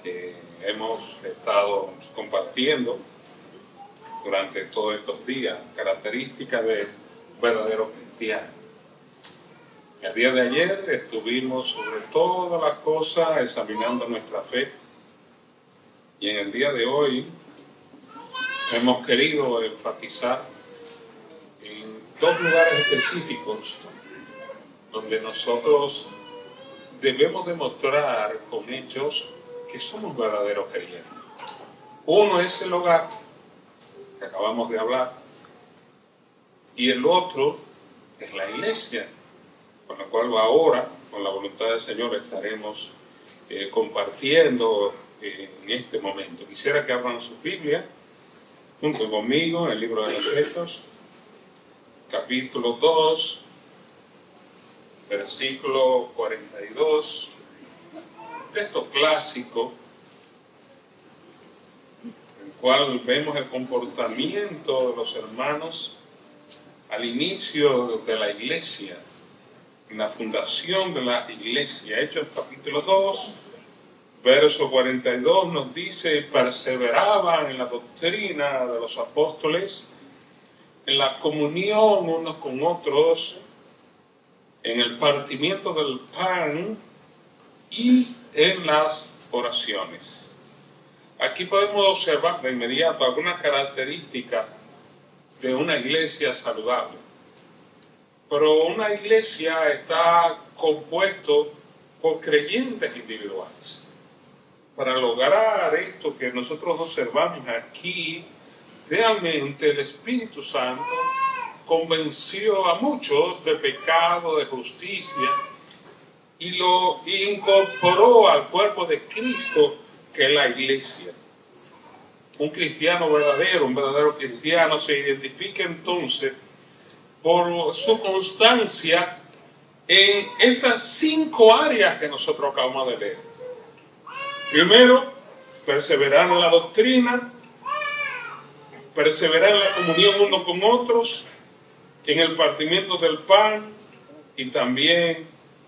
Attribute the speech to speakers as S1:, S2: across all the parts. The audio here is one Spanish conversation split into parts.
S1: que hemos estado compartiendo durante todos estos días, características de un verdadero cristiano. El día de ayer estuvimos sobre todas las cosas examinando nuestra fe, y en el día de hoy hemos querido enfatizar en dos lugares específicos donde nosotros debemos demostrar con hechos que somos verdaderos creyentes. Uno es el hogar, que acabamos de hablar, y el otro es la iglesia, con la cual ahora, con la voluntad del Señor, estaremos compartiendo en este momento. Quisiera que abran su Biblia junto conmigo en el libro de los Hechos, capítulo 2, versículo 42, texto clásico, en el cual vemos el comportamiento de los hermanos al inicio de la iglesia, en la fundación de la iglesia. Hechos capítulo 2, verso 42 nos dice: perseveraban en la doctrina de los apóstoles, en la comunión unos con otros, en el partimiento del pan y en las oraciones. Aquí podemos observar de inmediato algunas características de una iglesia saludable. Pero una iglesia está compuesto por creyentes individuales. Para lograr esto que nosotros observamos aquí, realmente el Espíritu Santo convenció a muchos de pecado, de justicia, y lo incorporó al cuerpo de Cristo, que es la iglesia. Un cristiano verdadero, un verdadero cristiano se identifica entonces por su constancia en estas 5 áreas que nosotros acabamos de leer. Primero, perseverar en la doctrina, perseverar en la comunión unos con otros, en el partimiento del pan y también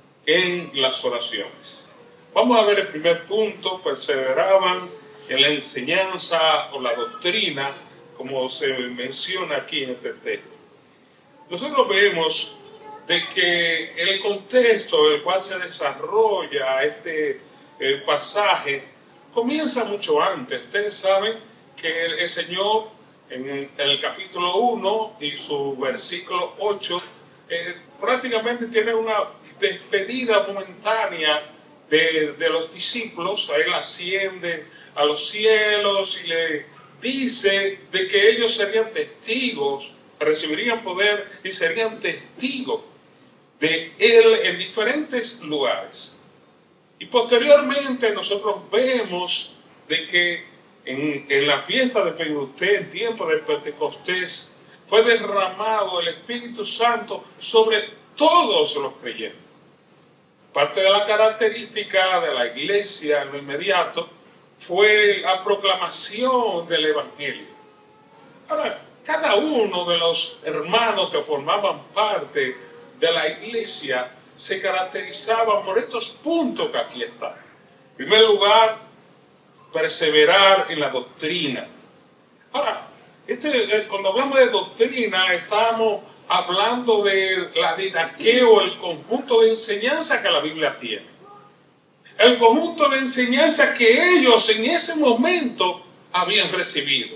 S1: en las oraciones. Vamos a ver el primer punto: perseveraban en la enseñanza o la doctrina, como se menciona aquí en este texto. Nosotros vemos de que el contexto en el cual se desarrolla este pasaje comienza mucho antes. Ustedes saben que el Señor en el capítulo 1 y su versículo 8 prácticamente tiene una despedida momentánea de los discípulos. Él asciende a los cielos y le dice de que ellos serían testigos, recibirían poder y serían testigos de Él en diferentes lugares. Y posteriormente nosotros vemos de que en la fiesta de Pentecostés, en tiempo de Pentecostés, fue derramado el Espíritu Santo sobre todos los creyentes. Parte de la característica de la iglesia en lo inmediato fue la proclamación del Evangelio. Ahora, cada uno de los hermanos que formaban parte de la iglesia se caracterizaban por estos puntos que aquí están. En primer lugar, perseverar en la doctrina. Ahora, cuando hablamos de doctrina, estamos hablando de la didaqueo, el conjunto de enseñanza que la Biblia tiene. El conjunto de enseñanza que ellos en ese momento habían recibido.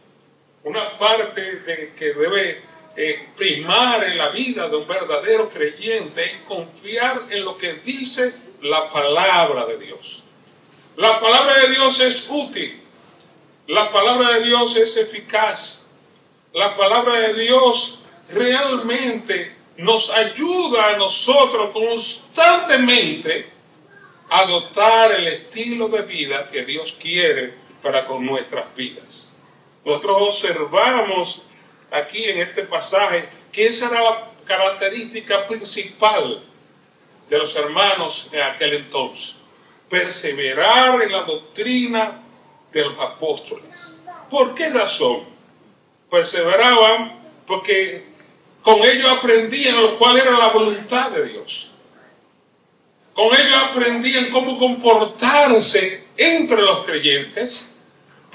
S1: Una parte que debe primar en la vida de un verdadero creyente es confiar en lo que dice la palabra de Dios. La palabra de Dios es útil. La palabra de Dios es eficaz. La palabra de Dios realmente nos ayuda a nosotros constantemente a adoptar el estilo de vida que Dios quiere para con nuestras vidas. Nosotros observamos aquí en este pasaje que esa era la característica principal de los hermanos en aquel entonces: perseverar en la doctrina de los apóstoles. ¿Por qué razón? Perseveraban porque con ellos aprendían lo cual era la voluntad de Dios. Con ellos aprendían cómo comportarse entre los creyentes